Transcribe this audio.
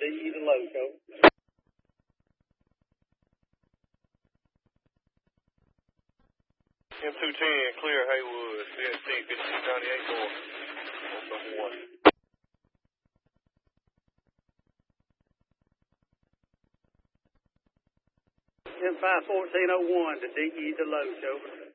DE Deloach, over. M210, clear Haywood, CST 5298 north, number 1. M51401 to DE Deloach, over.